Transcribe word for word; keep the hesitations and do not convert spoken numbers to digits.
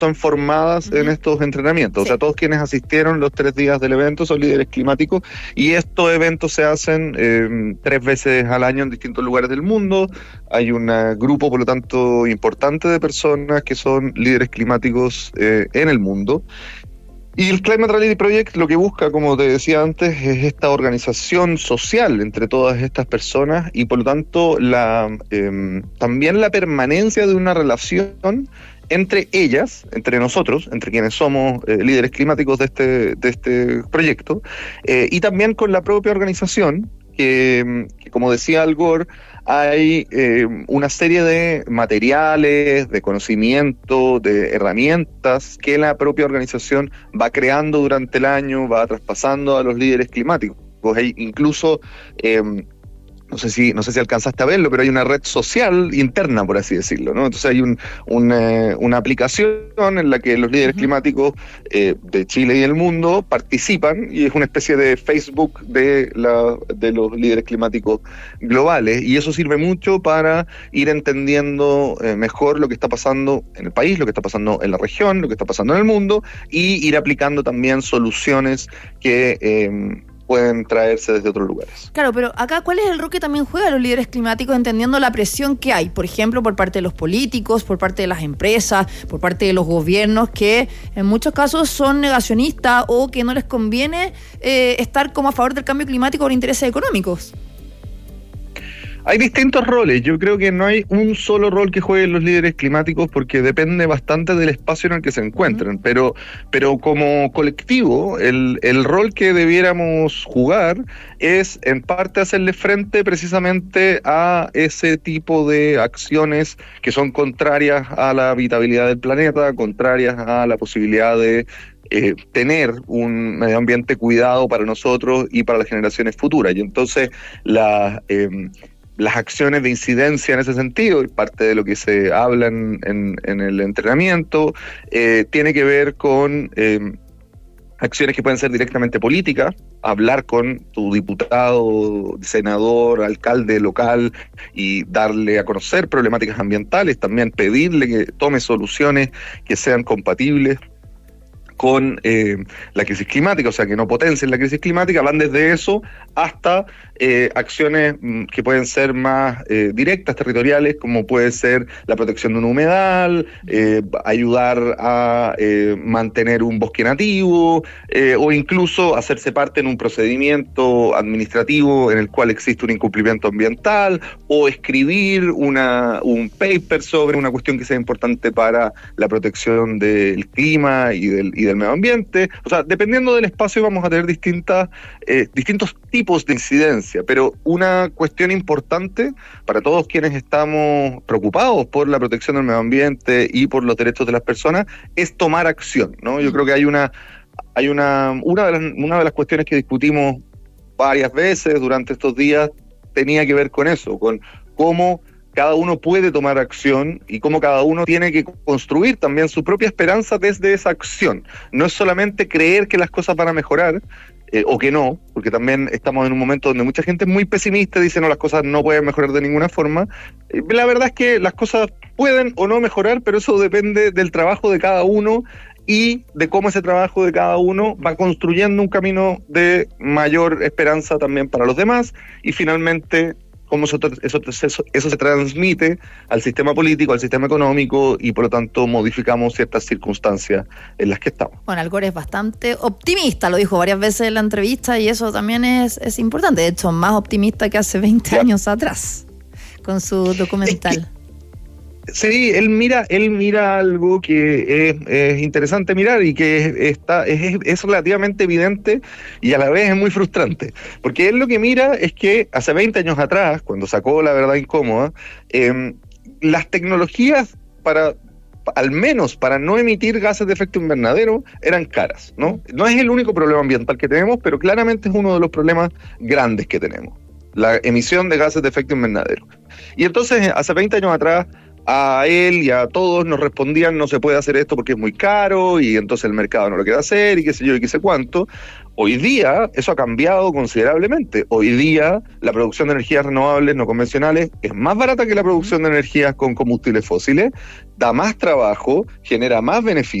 están formadas uh-huh. en estos entrenamientos. Sí. O sea, todos quienes asistieron los tres días del evento son líderes climáticos, y estos eventos se hacen eh, tres veces al año en distintos lugares del mundo. Hay un grupo, por lo tanto, importante de personas que son líderes climáticos eh, en el mundo. Y el Climate Reality Project lo que busca, como te decía antes, es esta organización social entre todas estas personas, y por lo tanto la eh, también la permanencia de una relación entre ellas, entre nosotros, entre quienes somos eh, líderes climáticos de este, de este proyecto, eh, y también con la propia organización, que, que como decía Al Gore, hay eh, una serie de materiales, de conocimiento, de herramientas que la propia organización va creando durante el año, va traspasando a los líderes climáticos. Hay incluso... Eh, No sé si no sé si alcanzaste a verlo, pero hay una red social interna, por así decirlo, ¿no? Entonces hay un, un, eh, una aplicación en la que los líderes uh-huh. climáticos eh, de Chile y del mundo participan, y es una especie de Facebook de, la, de los líderes climáticos globales, y eso sirve mucho para ir entendiendo eh, mejor lo que está pasando en el país, lo que está pasando en la región, lo que está pasando en el mundo, y ir aplicando también soluciones que... Eh, pueden traerse desde otros lugares. Claro, pero acá, ¿cuál es el rol que también juegan los líderes climáticos, entendiendo la presión que hay, por ejemplo, por parte de los políticos, por parte de las empresas, por parte de los gobiernos, que en muchos casos son negacionistas o que no les conviene eh, estar como a favor del cambio climático por intereses económicos? Hay distintos roles. Yo creo que no hay un solo rol que jueguen los líderes climáticos, porque depende bastante del espacio en el que se encuentren. Uh-huh. Pero, pero como colectivo, el, el rol que debiéramos jugar es en parte hacerle frente precisamente a ese tipo de acciones que son contrarias a la habitabilidad del planeta, contrarias a la posibilidad de Eh, tener un medio ambiente cuidado para nosotros y para las generaciones futuras. Y entonces la, eh, las acciones de incidencia en ese sentido, y parte de lo que se habla en, en, en el entrenamiento, eh, tiene que ver con eh, acciones que pueden ser directamente políticas, hablar con tu diputado, senador, alcalde local y darle a conocer problemáticas ambientales, también pedirle que tome soluciones que sean compatibles con eh, la crisis climática, o sea, que no potencien la crisis climática. Van desde eso hasta eh, acciones que pueden ser más eh, directas, territoriales, como puede ser la protección de un humedal, eh, ayudar a eh, mantener un bosque nativo, eh, o incluso hacerse parte en un procedimiento administrativo en el cual existe un incumplimiento ambiental, o escribir una, un paper sobre una cuestión que sea importante para la protección del clima y del, y del medio ambiente. O sea, dependiendo del espacio vamos a tener distintas, eh, distintos tipos de incidencia, pero una cuestión importante para todos quienes estamos preocupados por la protección del medio ambiente y por los derechos de las personas es tomar acción, ¿no? Yo creo que hay una, hay una, una de las, una de las cuestiones que discutimos varias veces durante estos días tenía que ver con eso, con cómo cada uno puede tomar acción y cómo cada uno tiene que construir también su propia esperanza desde esa acción. No es solamente creer que las cosas van a mejorar, eh, o que no, porque también estamos en un momento donde mucha gente es muy pesimista y dice no, las cosas no pueden mejorar de ninguna forma. Eh, la verdad es que las cosas pueden o no mejorar, pero eso depende del trabajo de cada uno y de cómo ese trabajo de cada uno va construyendo un camino de mayor esperanza también para los demás, y finalmente cómo eso, eso, eso, eso se transmite al sistema político, al sistema económico, y por lo tanto modificamos ciertas circunstancias en las que estamos. Bueno, Al Gore es bastante optimista, lo dijo varias veces en la entrevista, y eso también es, es importante. De hecho, más optimista que hace veinte ya. años atrás, con su documental. Es que, sí, él mira, él mira algo que es, es interesante mirar y que es, está, es, es relativamente evidente y a la vez es muy frustrante, porque él lo que mira es que hace veinte años atrás, cuando sacó La Verdad Incómoda, eh, las tecnologías para, al menos para no emitir gases de efecto invernadero, eran caras, ¿no? No es el único problema ambiental que tenemos, pero claramente es uno de los problemas grandes que tenemos, la emisión de gases de efecto invernadero. Y entonces, hace veinte años atrás, a él y a todos nos respondían no se puede hacer esto porque es muy caro y entonces el mercado no lo quiere hacer y qué sé yo y qué sé cuánto. Hoy día eso ha cambiado considerablemente. Hoy día la producción de energías renovables no convencionales es más barata que la producción de energías con combustibles fósiles, da más trabajo, genera más beneficios.